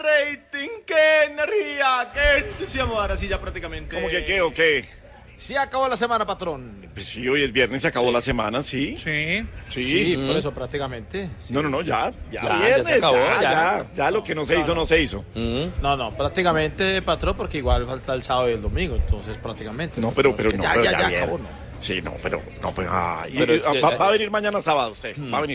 rating! ¡Qué energía! ¡Qué entusiasmo! Ahora sí, ya prácticamente. ¿Cómo que qué o qué? Sí, acabó la semana, patrón. Pues sí, hoy es viernes, se acabó la semana, ¿sí? Sí. Sí, por eso prácticamente. Sí. No, ya Ya se acabó, ya lo que no se hizo, no se hizo. No, prácticamente, patrón, porque igual falta el sábado y el domingo, entonces prácticamente. No, pero ya bien. acabó, ¿no? Sí, pero pues, Pero es que- va a venir mañana sábado usted, va a venir.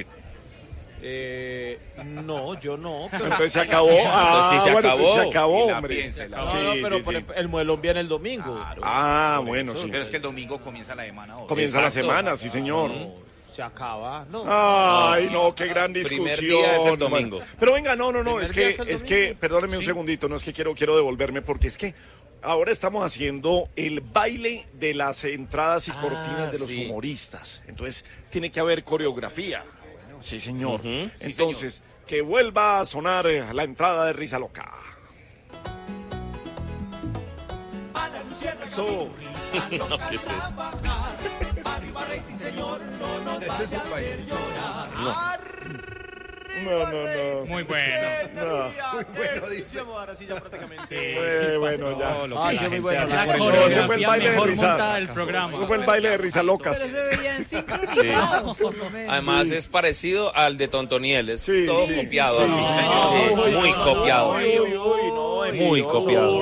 No, yo no. Pero... Entonces se acabó. Entonces sí se acabó. Pues se acabó, Y la hombre. piensa, la- Sí, No, pero sí, por sí. el muelón viene el domingo. Bueno, sí. Pero es que el domingo comienza la semana. Comienza la Exacto. semana, sí, señor. Se acaba, ¿no? Ay, no, qué gran Primer discusión. día es el domingo. Pero venga, no, es día es el que, domingo. perdóneme un segundito, no es que quiero devolverme, porque es que ahora estamos haciendo el baile de las entradas y cortinas de los sí. humoristas. Entonces, tiene que haber coreografía. Sí, señor. Ujú. Entonces, que vuelva a sonar la entrada de Risa Loca. Eso. No, ¿qué es eso? No. Muy bueno. Ahora sí, ya prácticamente. Bueno, ya. Ay, sí, muy bueno. La Ese fue el coreografía baile de mejor risa. montada del programa. Ese fue el baile de Risa Locas. Sí. Además es parecido al de Tontoniel, es Sí, todo sí, copiado. sí, así. sí, Sí, muy copiado. Muy copiado.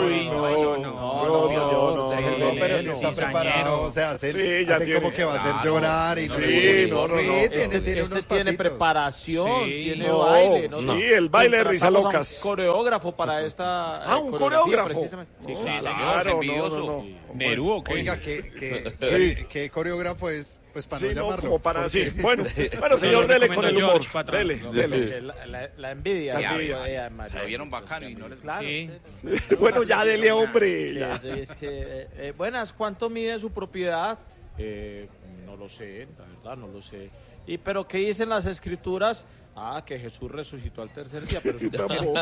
No, pero sí está preparado, o sea, Sí, hacen, ya hacen tiene. como que va a hacer llorar y Sí, no. tiene Este unos tiene pasitos. preparación, Sí. tiene No, baile. sí, el baile de Risa Contratamos a un Locas. coreógrafo para esta. Un coreografía, coreógrafo. precisamente. Sí, Sí, claro. señor, envidioso. No. ¿Nerú o qué? Oiga, ¿qué coreógrafo es? Pues para Sí, no no, llamarlo. como para porque- sí. Bueno, señor, dele con el humor. George, patrón. Dele. Porque la envidia. La envidia, Se lo vieron bacano y no les Claro. Sí. Bueno, ya dele, hombre. Sí, Ya. es que, buenas, ¿cuánto mide su propiedad? No lo sé, la verdad, no lo sé. Pero ¿qué dicen las escrituras? Que Jesús resucitó al tercer día, pero eso Tampoco.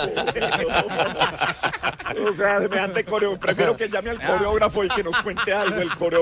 O sea, semejante coreo. Prefiero que llame al coreógrafo y que nos cuente algo el coreógrafo.